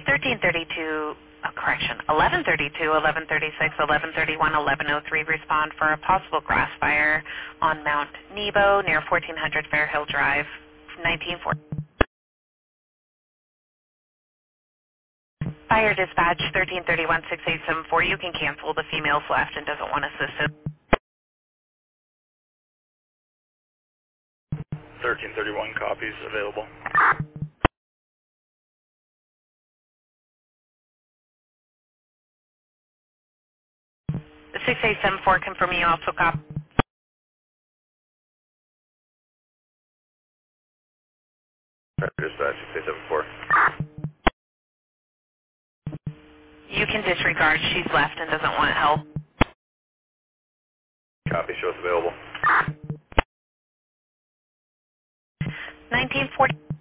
1332, correction, 1132, 1136, 1131, 1103 respond for a possible grass fire on Mount Nebo near 1400 Fair Hill Drive, 1940. Fire dispatch 1331-6874. You can cancel. The female's left and doesn't want assistance. 1331 copies available. The 6874, confirm you also copy. Dispatch 6874. You can disregard. She's left and doesn't want help. Copy, shows available. 1940.